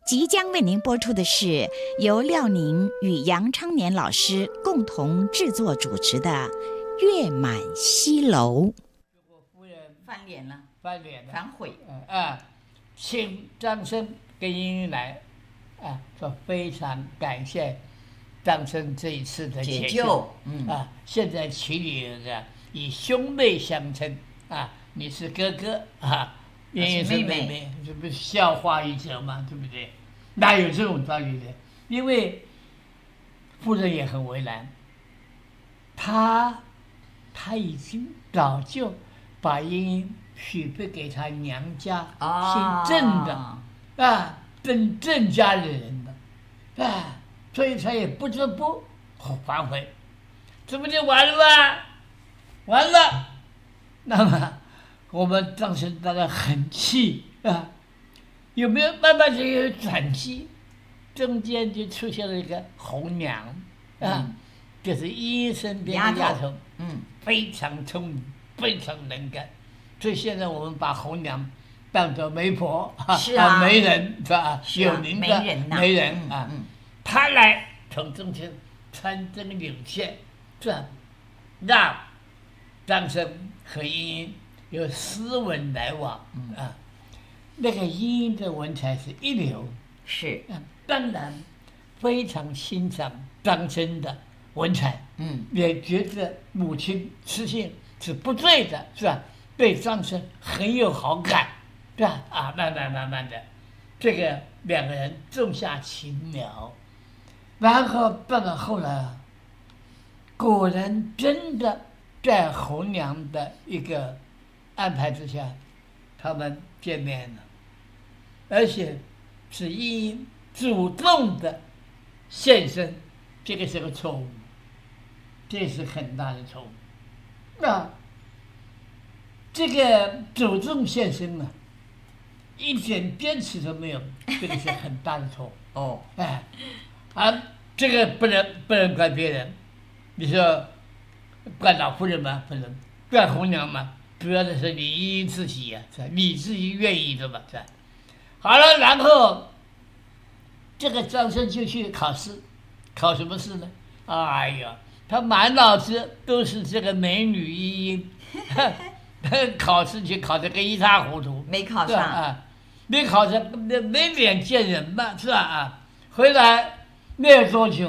即将为您播出的是由廖宁与杨昌年老师共同制作主持的《月满西楼》。 我夫人翻脸了， 翻脸了， 反悔。 请张生跟英英来，说非常感谢张生这一次的解救。现在齐女儿以兄妹相称你是哥哥英英是妹妹，这不是笑话一则吗？对不对？哪有这种道理的？因为夫人也很为难，他已经早就把英英许配给他娘家姓郑的郑家的人的所以他也不得不反悔，这不就完了吗？完了，那么我们当时大家很气有没有慢慢就有转机？中间就出现了一个红娘就是英英身边的丫头，非常聪明，非常能干，所以现在我们把红娘当作媒婆媒人是吧？有名的媒人她来从中间穿针引线，是吧？让张生和英英有斯文来往那个英英的文采是一流， 是当然非常欣赏张生的文采，也觉得母亲痴性是不对的，是吧？对张生很有好感，是吧？慢慢的，这个两个人种下情苗，然后到了后来果然真的在红娘的一个安排之下，他们见面了，而且是英英主动的现身，这个是个错误，这是很大的错误。这个主动现身一点坚持都没有，这个是很大的错误。这个不能怪别人，你说怪老夫人吗？不能，怪红娘吗？主要的是你英英自己是吧？你自己愿意的嘛，是吧？好了，然后这个张生就去考试，考什么试呢？哎呀，他满脑子都是这个美女英英，考试去考得个一塌糊涂， 没考上没考上，没脸见人嘛，是吧？回来没有多久，